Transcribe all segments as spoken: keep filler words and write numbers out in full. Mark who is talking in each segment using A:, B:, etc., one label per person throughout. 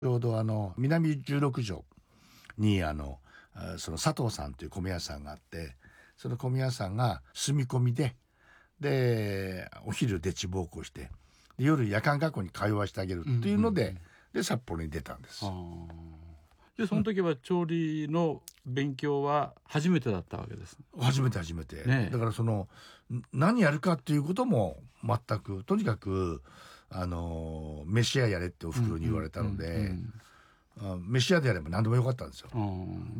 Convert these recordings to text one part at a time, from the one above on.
A: ちょうどあの南じゅうろく条にあのその佐藤さんという米屋さんがあって、その米屋さんが住み込みででお昼でち奉公してで夜夜間学校に通わせてあげるっていうので、うんうんうん、で札幌に出たんです。
B: でその時は調理の勉強は初めてだったわけです、
A: うん、初めて初めて、ね、だからその何やるかっていうことも全く、とにかくあの飯屋やれっておふくろに言われたので、うんうんうんうん、飯屋でやれば何でもよかったんですよ、うん、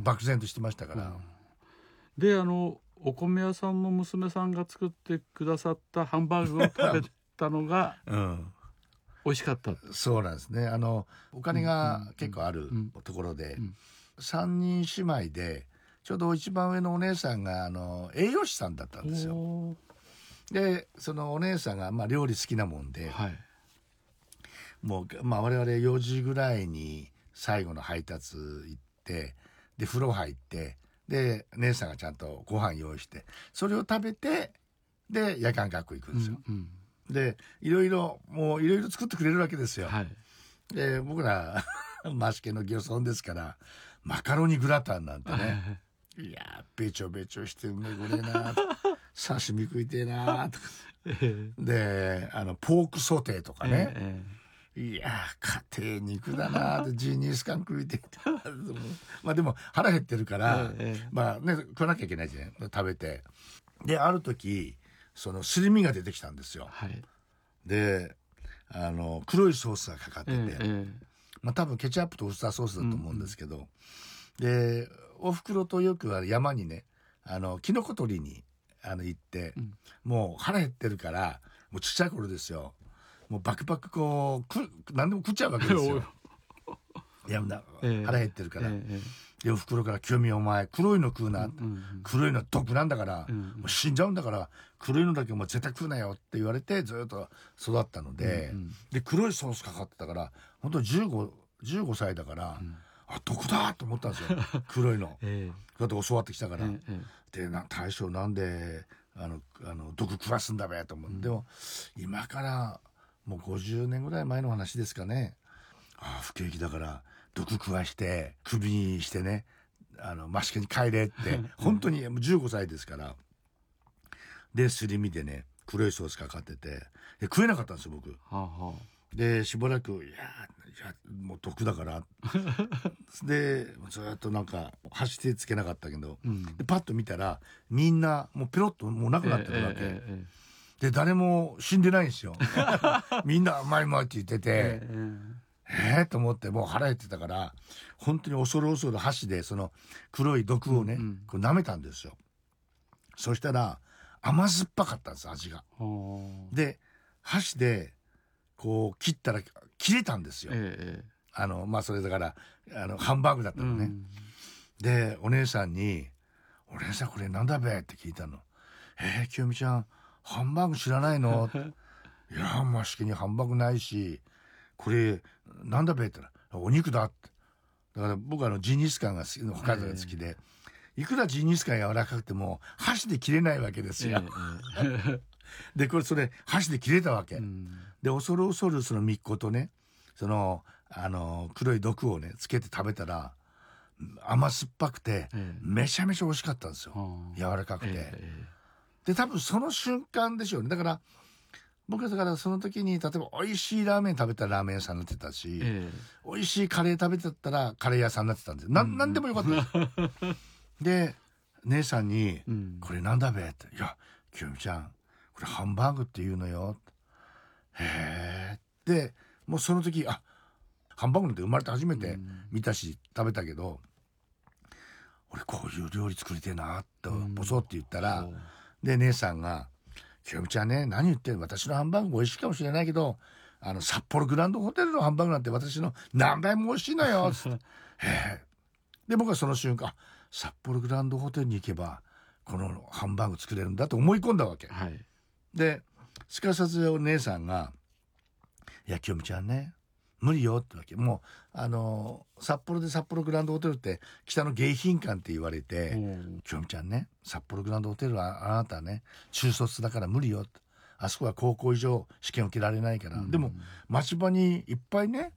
A: 漠然としてましたから、うん、
B: であのお米屋さんの娘さんが作ってくださったハンバーグを食べたのが、うん、美味しかった。
A: そうなんですね。あのお金が結構あるところで、うんうん、さんにん姉妹でちょうど一番上のお姉さんがあの栄養士さんだったんですよ。でそのお姉さんが、まあ、料理好きなもんで、はい、もう、まあ、我々よじぐらいに最後の配達行ってで風呂入ってで姉さんがちゃんとご飯用意してそれを食べてで夜間学校行くんですよ、うんうん、でいろいろもういろいろ作ってくれるわけですよ、はい、で僕らマシケの漁村ですからマカロニグラタンなんてねいやべちょべちょしてうめこれな刺身食いてえなとかであのポークソテーとかね、ええ、いや家庭肉だなってジーニースカン食いてまあでも腹減ってるから、ええ、まあね食わなきゃいけないじゃん食べてである時そのすり身が出てきたんですよ、はい、であの黒いソースがかかってて、ええまあ、多分ケチャップとウスターソースだと思うんですけど、うんうん、でおふくろとよくは山にねあのキノコ採りにあの行って、うん、もう腹減ってるからもうちっちゃい頃ですよもうバクバクこうく何でも食っちゃうわけですよいや腹減ってるから、えー、でおふくろから清美お前黒いの食うな、うんうん、黒いの毒なんだから、うんうん、もう死んじゃうんだから黒いのだけお前絶対食うなよって言われてずっと育ったので、うんうん、で黒いソースかかってたから本当じゅうご、じゅうごさいだから、うん、あ毒だと思ったんですよ黒いの、えー、だって教わってきたから、えー、でな大将なんであのあの毒食わすんだべと思って、うん、でも今からもうごじゅうねんぐらい前の話ですかねああ不景気だから毒食わしてクビにしてねあのマシケに帰れって本当にじゅうごさいですからですり身でね黒いソースかかってて食えなかったんですよ僕、はあはあ、でしばらくいやいやもう毒だからでずっとなんか箸手つけなかったけど、うん、でパッと見たらみんなもうペロッともうなくなってるわけ、えーえーえー、で誰も死んでないんですよみんなうまいうまいって言ってて、えーえー、と思ってもう腹減ってたから本当に恐る恐る箸でその黒い毒をね、うんうん、こう舐めたんですよ。そしたら甘酸っぱかったんです味が。で箸でこう切ったら切れたんですよ、えー、あのまあそれだからあのハンバーグだったのね、うん、でお姉さんに「お姉さんこれなんだべ?」って聞いたの。えー、清美ちゃんハンバーグ知らないのいやまあしきにハンバーグないしこれなんだべって言ったらお肉だってだから僕はあのジンギスカンが好きの他が好きで、えー、いくらジンギスカン柔らかくても箸で切れないわけですよ、えー、でこれそれ箸で切れたわけ、うん、で恐る恐るそのみっことねそのあの黒い毒をねつけて食べたら甘酸っぱくて、えー、めちゃめちゃ美味しかったんですよ、柔らかくて、えー、で多分その瞬間でしょうね。だから僕だからその時に例えば美味しいラーメン食べたらラーメン屋さんになってたし、えー、美味しいカレー食べてたらカレー屋さんになってたんですよ。な、うん、なんでもよかったですで姉さんに、うん、これなんだべっていや清美ちゃんこれハンバーグって言うのよへえでもうその時あハンバーグなんて生まれて初めて見たし、うん、食べたけど俺こういう料理作りてえなってボソって言ったら、うん、で姉さんが清美ちゃんね何言ってんの私のハンバーグ美味しいかもしれないけどあの札幌グランドホテルのハンバーグなんて私の何倍も美味しいのよつってへで僕はその瞬間札幌グランドホテルに行けばこのハンバーグ作れるんだと思い込んだわけ、はい、ですかさずお姉さんがいや清美ちゃんね無理よってわけもうあの札幌で札幌グランドホテルって北の迎賓館って言われて清美ちゃんね札幌グランドホテルはあなたね中卒だから無理よってあそこは高校以上試験受けられないから、うん、でも町場にいっぱいね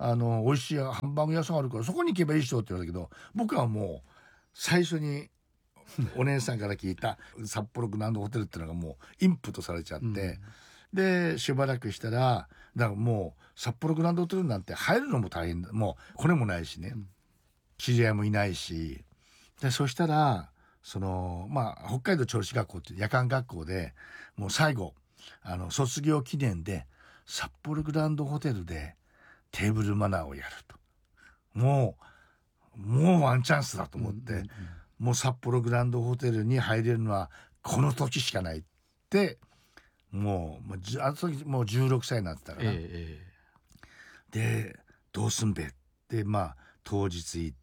A: あの美味しいハンバーグ屋さんあるからそこに行けばいいでしょって言われたけど、僕はもう最初にお姉さんから聞いた札幌グランドホテルっていうのがもうインプットされちゃって、うん、でしばらくしたらだからもう札幌グランドホテルなんて入るのも大変だ、もうこれもないしね、うん、知り合いもいないし、でそしたらそのまあ北海道調子学校って夜間学校でもう最後あの卒業記念で札幌グランドホテルでテーブルマナーをやると、もうもうワンチャンスだと思って、うんうんうん、もう札幌グランドホテルに入れるのはこの時しかないってもう、もうあの時もうじゅうろくさいになってたから、えー、でどうすんべってまあ当日行って、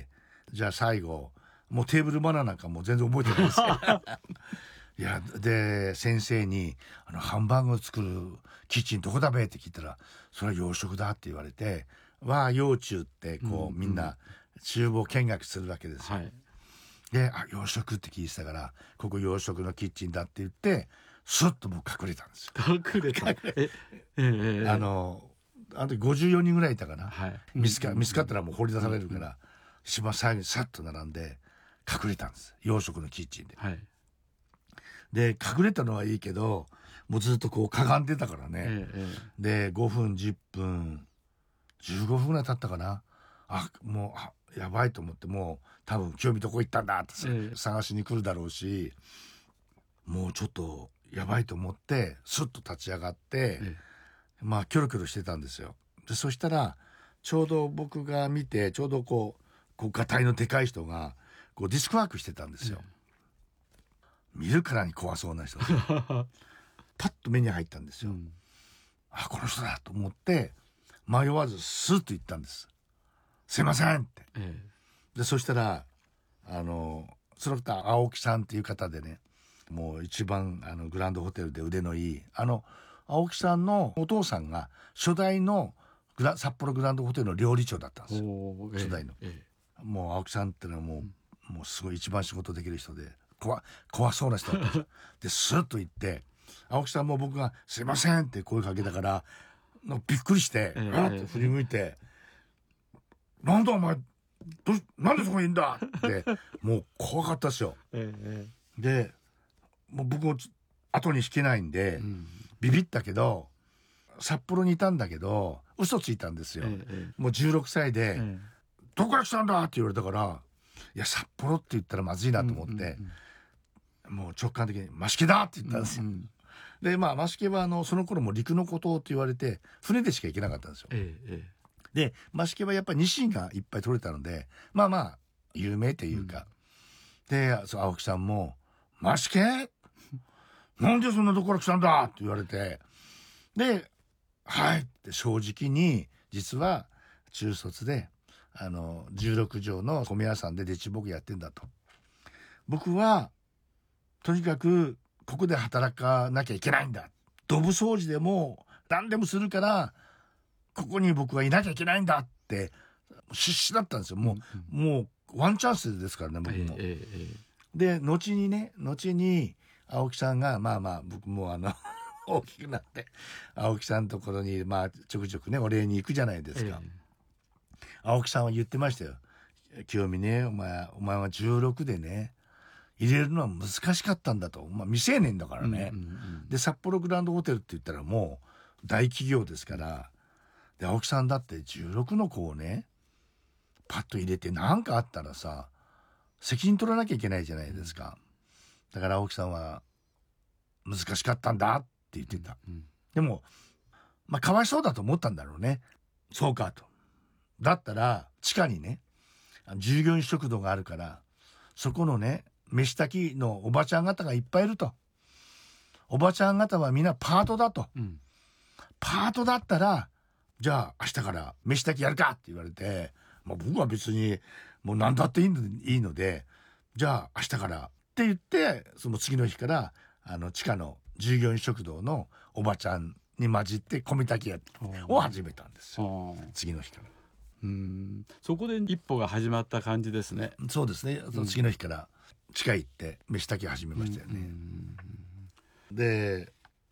A: じゃあ最後もうテーブルマナーなんかもう全然覚えてないですいやで先生にあのハンバーグを作るキッチンどこだべって聞いたら、それは洋食だって言われて、わあ洋中ってこう、うんうん、みんな厨房見学するわけですよ、はい、であ洋食って聞いてたからここ洋食のキッチンだって言ってスッともう隠れたんですよ。
B: 隠れたええ
A: えあのあの時ごじゅうよにんぐらいいたかな、はい、見つか、見つかったらもう放り出されるから、うんうん、一番最後にさっと並んで隠れたんです、洋食のキッチンで、はい、で隠れたのはいいけどもうずっとこうかがんでたからね、ええ、でごふんじゅっぷんじゅうごふんぐらい経ったかな、あもうあやばいと思って、もう多分清美どこ行ったんだって、ええ、探しに来るだろうし、もうちょっとやばいと思ってスッと立ち上がって、ええ、まあキョロキョロしてたんですよ。でそしたらちょうど僕が見てちょうどこうこうガタイのでかい人がこうディスクワークしてたんですよ、ええ、見るからに怖そうな人パッと目に入ったんですよ、うん、あこの人だと思って迷わずスッと言ったんです、すいませんって、ええ、でそしたらあのその方青木さんっていう方でね、もう一番あのグランドホテルで腕のいいあの青木さんのお父さんが初代のグラ札幌グランドホテルの料理長だったんですよ、初代の、ええ、もう青木さんってのはもう、うん、もうすごい一番仕事できる人で怖怖そうな人だったんですよでスッと言って青木さんも僕がすいませんって声かけたからびっくりして、ええ、って振り向いて、ええ、なんだお前どなんでそこにいんだってもう怖かったですよ、ええ、でもう僕も後に引けないんで、うん、ビビったけど札幌にいたんだけど嘘ついたんですよ、ええ、もうじゅうろくさいで、ええ、どこから来たんだって言われたから、いや札幌って言ったらまずいなと思って、うんうんうん、もう直感的に益毛だって言ったんですよ、うんうん、でまあ益毛はあのその頃も陸の孤島って言われて船でしか行けなかったんですよ、ええ、で益毛はやっぱりニシンがいっぱい取れたのでまあまあ有名というか、うん、でそう青木さんも益毛なんでそんなとこから来たんだって言われて、ではいって正直に実は中卒であのじゅうろく畳の米屋さんでデッチボークやってんだと、僕はとにかくここで働かなきゃいけないんだ、ドブ掃除でも何でもするからここに僕はいなきゃいけないんだって必死だったんですよ、もう、うんうん、もうワンチャンスですからね僕も、ええええ、で後にね後に青木さんがまあまあ僕もあの大きくなって青木さんのところにまあちょくちょくねお礼に行くじゃないですか、ええ、青木さんは言ってましたよ、清美ねお前お前はじゅうろくでね入れるのは難しかったんだと、まあ、未成年だからね、うんうんうん、で札幌グランドホテルって言ったらもう大企業ですから、で青木さんだってじゅうろくの子をねパッと入れて何かあったらさ責任取らなきゃいけないじゃないですか、だから青木さんは難しかったんだって言ってた、うんうん、でもまあかわいそうだと思ったんだろうね、そうかと、だったら地下にね従業員食堂があるからそこのね飯炊きのおばちゃん方がいっぱいいると、おばちゃん方はみんなパートだと、うん、パートだったらじゃあ明日から飯炊きやるかって言われて、まあ、僕は別にもう何だっていいの、いいのでじゃあ明日からって言ってその次の日からあの地下の従業員食堂のおばちゃんに混じって米炊き屋を始めたんですよ、次の日から。
B: うーん、そこで一歩が始まった感じですね。
A: そうですね、その次の日から地下行って飯炊き始めましたよね、うん、で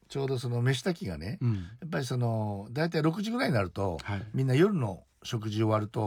A: ちょうどその飯炊きがね、
B: うん、
A: やっぱりその大体ろくじぐらいになると、
B: はい、
A: みんな夜の食事終わると